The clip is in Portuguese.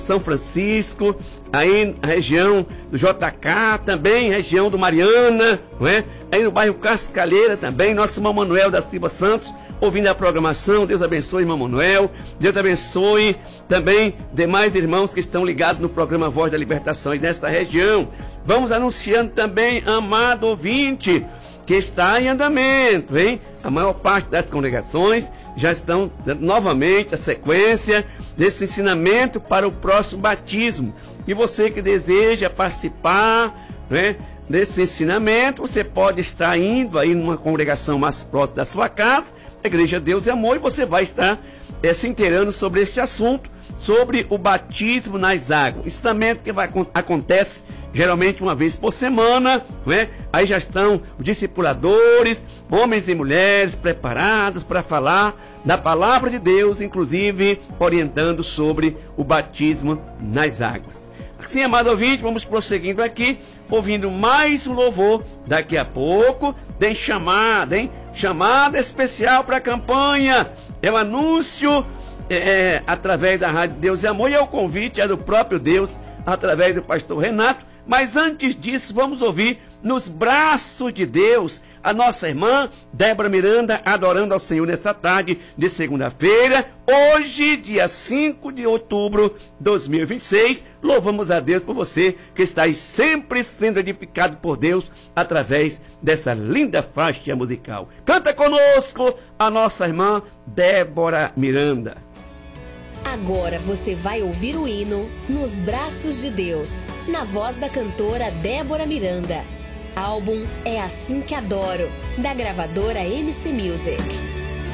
São Francisco, aí na região do JK, também região do Mariana, não é? Aí no bairro Cascalheira também, nosso irmão Manuel da Silva Santos, ouvindo a programação. Deus abençoe, irmão Manuel. Deus abençoe também demais irmãos que estão ligados no programa Voz da Libertação e nesta região. Vamos anunciando também, amado ouvinte, que está em andamento, hein? A maior parte das congregações já estão novamente a sequência desse ensinamento para o próximo batismo. E você que deseja participar, né, desse ensinamento, você pode estar indo aí numa congregação mais próxima da sua casa, a Igreja Deus e Amor, e você vai estar se inteirando sobre este assunto, sobre o batismo nas águas. Ensinamento que acontece geralmente uma vez por semana, né? Aí já estão os discipuladores, homens e mulheres preparados para falar da palavra de Deus, inclusive orientando sobre o batismo nas águas. Assim, amado ouvinte, vamos prosseguindo aqui, ouvindo mais um louvor. Daqui a pouco tem chamada, hein? Chamada especial para a campanha. É o anúncio através da Rádio Deus e Amor, e o convite é do próprio Deus, através do pastor Renato. Mas antes disso, vamos ouvir Nos Braços de Deus, a nossa irmã Débora Miranda adorando ao Senhor nesta tarde de segunda-feira, hoje, dia 5 de outubro de 2026. Louvamos a Deus por você que está aí sempre sendo edificado por Deus através dessa linda faixa musical. Canta conosco a nossa irmã Débora Miranda. Agora você vai ouvir o hino Nos Braços de Deus, na voz da cantora Débora Miranda. Álbum É Assim Que Adoro, da gravadora MC Music.